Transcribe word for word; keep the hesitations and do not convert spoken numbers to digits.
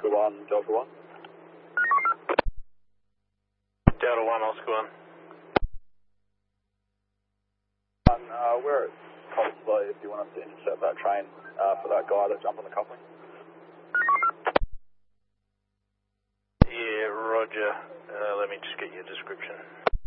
Oscar one, Delta one. Delta one, Oscar one. And, uh, we're at Coldsley if you want us to intercept that train uh, for that guy that jumped on the coupling. Yeah, roger. Uh, let me just get your description.